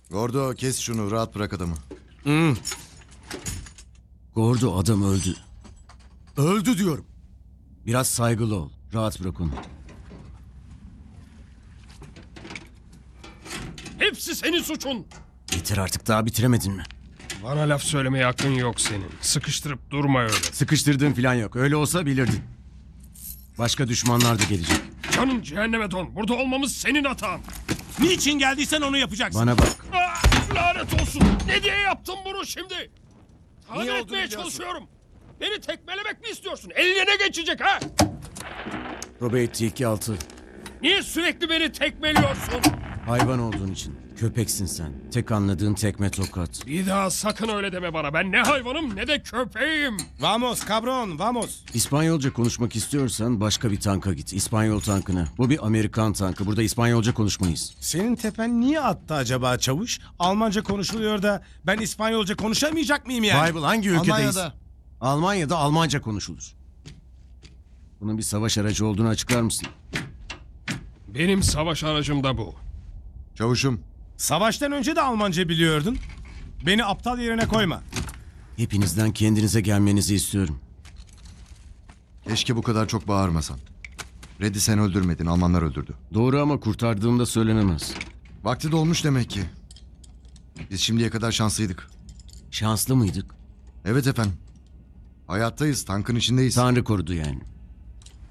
Gordo kes şunu, rahat bırak adamı. Gordo, adam öldü. Öldü diyorum. Biraz saygılı ol. Rahat bırak onu. Hepsi senin suçun. Yeter artık, daha bitiremedin mi? Bana laf söylemeye hakkın yok senin. Sıkıştırıp durma öyle. Sıkıştırdığın falan yok. Öyle olsa bilirdin. Başka düşmanlar da gelecek. Canın cehenneme don. Burada olmamız senin hatan. Niçin geldiysen onu yapacaksın. Bana bak. Lanet olsun. Ne diye yaptın bunu şimdi? Tahmin Niye olduğunu etmeye biliyorsun. çalışıyorum. Beni tekmelemek mi istiyorsun? Eline ne geçecek ha? Probate 2-6. Niye sürekli beni tekmeliyorsun? Hayvan olduğun için. Köpeksin sen. Tek anladığın tekme tokat. Bir daha sakın öyle deme bana. Ben ne hayvanım ne de köpeğim. Vamos cabron, vamos. İspanyolca konuşmak istiyorsan başka bir tanka git. İspanyol tankına. Bu bir Amerikan tankı. Burada İspanyolca konuşmayız. Senin tepen niye attı acaba çavuş? Almanca konuşuluyor da ben İspanyolca konuşamayacak mıyım yani? Bible hangi ülkedeyiz? Almanya'da. Almanya'da Almanca konuşulur. Bunun bir savaş aracı olduğunu açıklar mısın? Benim savaş aracım da bu. Çavuşum, Savaştan önce de Almanca biliyordun. Beni aptal yerine koyma. Hepinizden kendinize gelmenizi istiyorum. keşke bu kadar çok bağırmasan. Red'i sen öldürmedin, Almanlar öldürdü. Doğru ama kurtardığımda söylenemez. Vakti dolmuş demek ki. Biz şimdiye kadar şanslıydık. Şanslı mıydık? Evet efendim. Hayattayız, tankın içindeyiz. Tanrı korudu yani.